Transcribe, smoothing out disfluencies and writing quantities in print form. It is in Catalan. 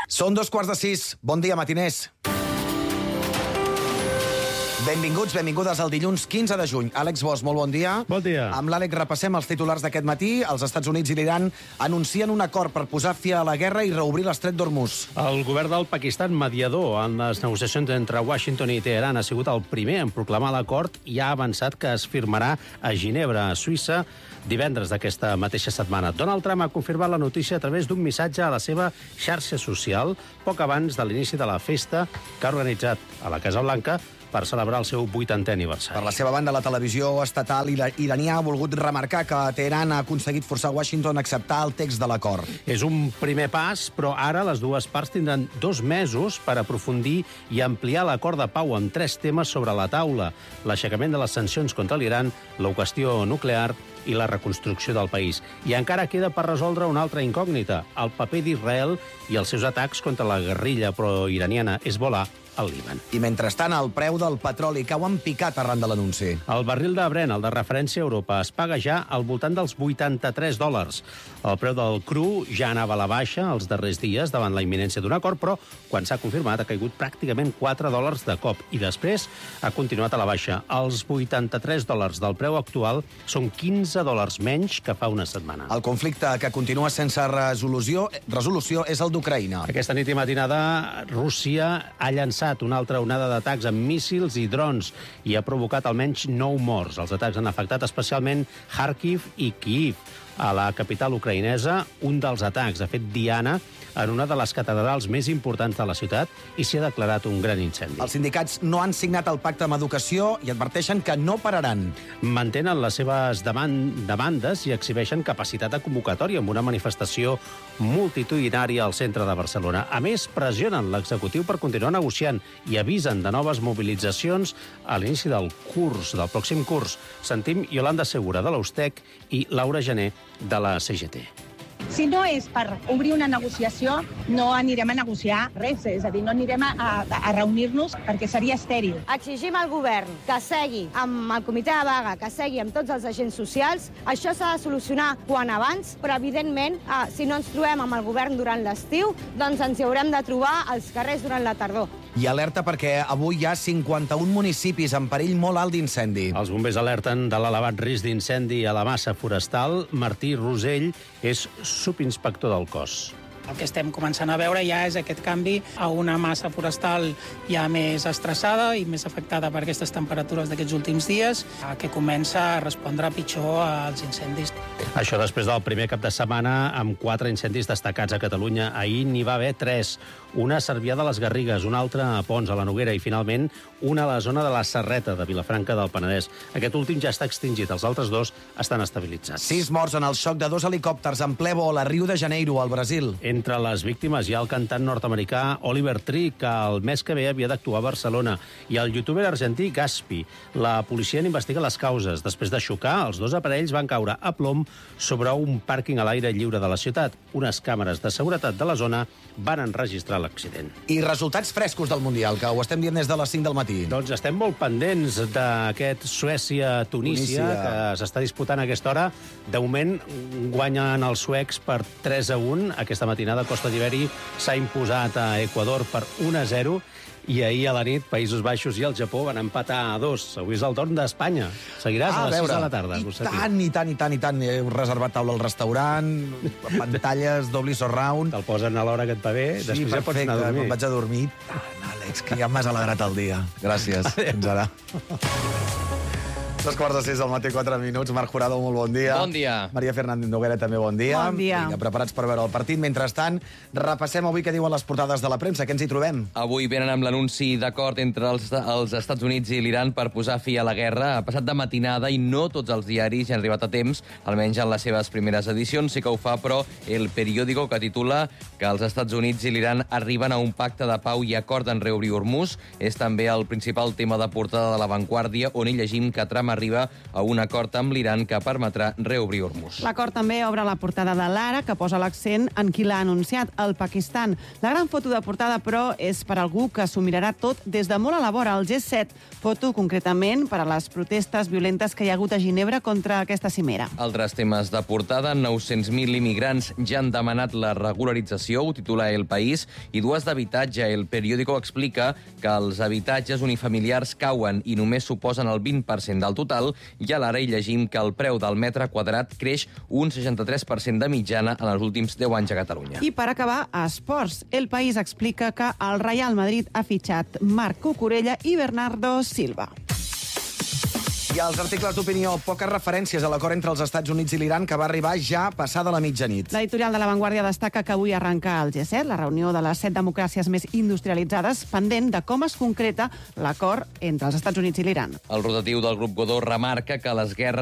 Són 5:15. Bon dia, matiners. Benvinguts, benvingudes al dilluns 15 de juny. Àlex Bosch, molt bon dia. Bon dia. Amb l'Àlex repassem els titulars d'aquest matí. Els Estats Units i l'Iran anuncien un acord per posar fi a la guerra i reobrir l'estret d'Hormuz. El govern del Pakistan, mediador en les negociacions entre Washington i Teheran, ha sigut el primer en proclamar l'acord i ha avançat que es firmarà a Ginebra, a Suïssa, divendres d'aquesta mateixa setmana. Donald Trump ha confirmat la notícia a través d'un missatge a la seva xarxa social poc abans de l'inici de la festa que ha organitzat a la Casa Blanca per celebrar el seu 80è aniversari. Per la seva banda, la televisió estatal iranià ha volgut remarcar que Teheran ha aconseguit forçar Washington a acceptar el text de l'acord. És un primer pas, però ara les dues parts tindran 2 mesos per aprofundir i ampliar l'acord de pau amb 3 temes sobre la taula: l'aixecament de les sancions contra l'Iran, la qüestió nuclear i la reconstrucció del país. I encara queda per resoldre una altra incògnita: el paper d'Israel i els seus atacs contra la guerrilla proiraniana Hezbollah al Líban. I mentrestant, el preu del petroli cau en picat arran de l'anunci. El barril de Brent, el de referència a Europa, es paga ja al voltant dels $83. El preu del cru ja anava a la baixa els darrers dies davant la imminència d'un acord, però quan s'ha confirmat ha caigut pràcticament $4 de cop i després ha continuat a la baixa. Els $83 del preu actual són $15 menys que fa una setmana. El conflicte que continua sense resolució és el d'Ucraïna. Aquesta nit i matinada, Rússia ha llançat una altra onada d'atacs amb míssils i drons i ha provocat almenys 9 morts. Els atacs han afectat especialment Kharkiv i Kyiv. A la capital ucraïnesa, un dels atacs ha fet diana en una de les catedrals més importants de la ciutat i s'hi ha declarat un gran incendi. Els sindicats no han signat el pacte amb educació i adverteixen que no pararan. Mantenen les seves demandes i exhibeixen capacitat de convocatòria amb una manifestació multitudinària al centre de Barcelona. A més, pressionen l'executiu per continuar negociant i avisen de noves mobilitzacions a l'inici del pròxim curs. Sentim Yolanda Segura, de l'Austec, i Laura Gené, de la CGT. Si no és per obrir una negociació, no anirem a negociar res, és a dir, no anirem a reunir-nos perquè seria estèril. Exigim al govern que segui amb el comitè de vaga, que segui amb tots els agents socials. Això s'ha de solucionar quan abans, però evidentment, si no ens trobem amb el govern durant l'estiu, doncs ens hi haurem de trobar als carrers durant la tardor. I alerta perquè avui hi ha 51 municipis en perill molt alt d'incendi. Els bombers alerten de l'elevat risc d'incendi a la massa forestal. Martí Rosell és subinspector del cos. El que estem començant a veure ja és aquest canvi a una massa forestal ja més estressada i més afectada per aquestes temperatures d'aquests últims dies, que comença a respondre pitjor als incendis. Això després del primer cap de setmana amb 4 incendis destacats a Catalunya. Ahir n'hi va haver 3. Una a Cervià de les Garrigues, una altra a Pons, a la Noguera, i finalment una a la zona de la Serreta, de Vilafranca del Penedès. Aquest últim ja està extingit, els altres 2 estan estabilitzats. 6 morts en el xoc de 2 helicòpters en ple vol a Rio de Janeiro, al Brasil. Entre les víctimes hi ha el cantant nord-americà Oliver Tree, que el mes que ve havia d'actuar a Barcelona, i el youtuber argentí Gaspi. La policia n'investiga les causes. Després de xocar, els 2 aparells van caure a plom sobre un pàrquing a l'aire lliure de la ciutat. Unes càmeres de seguretat de la zona van enregistrar l'accident. I resultats frescos del Mundial, que ho estem dient des de les 5 del matí. Doncs estem molt pendents d'aquest Suècia-Tunísia, que s'està disputant a aquesta hora. De moment guanyen els suecs per 3-1. Aquesta matinada Costa d'Iveri s'ha imposat a Equador per 1-0. I ahir a la nit, Països Baixos i el Japó van empatar a 2. Avui és el torn d'Espanya. Seguiràs a les 6 de la tarda. I tant. He reservat taula al restaurant, pantalles, doble surround. Te'l posen a l'hora que et va bé, Sí, després ja pots perfecte, anar a dormir. me'n vaig a dormir. Àlex, que ja m'has alegrat el dia. Gràcies. Fins ara. 5:15 del matí, 4 minuts. Marc Jurado, molt bon dia. Bon dia. Maria Fernández Noguera, també bon dia. Bon dia. Vinga, preparats per veure el partit. Mentrestant, repassem avui què diuen les portades de la premsa. Què ens hi trobem? Avui venen amb l'anunci d'acord entre els Estats Units i l'Iran per posar fi a la guerra. Ha passat de matinada i no tots els diaris han arribat a temps, almenys en les seves primeres edicions. Sí que ho fa, però, El Periódico, que titula que els Estats Units i l'Iran arriben a un pacte de pau i acord en reobrir Hormuz. És també el principal tema de portada de La Vanguardia, on hi llegim que Trump Trump arriba a un acord amb l'Iran que permetrà reobrir Hormuz. L'acord també obre la portada de l'Ara, que posa l'accent en qui l'ha anunciat, el Pakistan. La gran foto de portada, però, és per algú que s'ho mirarà tot des de molt a la vora, el G7. Foto, concretament, per a les protestes violentes que hi ha hagut a Ginebra contra aquesta cimera. Altres temes de portada: 900.000 immigrants ja han demanat la regularització, ho titula El País, i dues d'habitatge. El periòdico explica que els habitatges unifamiliars cauen i només suposen el 20% del total, i a l'Ara hi llegim que el preu del metre quadrat creix un 63% de mitjana en els últims 10 anys a Catalunya. I per acabar, a esports. El País explica que el Real Madrid ha fitxat Marc Cucurella i Bernardo Silva. I als articles d'opinió, poques referències a l'acord entre els Estats Units i l'Iran, que va arribar ja passada la mitjanit. L'editorial de La Vanguardia destaca que avui arrenca el G7, la reunió de les 7 democràcies més industrialitzades, pendent de com es concreta l'acord entre els Estats Units i l'Iran. El rotatiu del grup Godó remarca que les guerres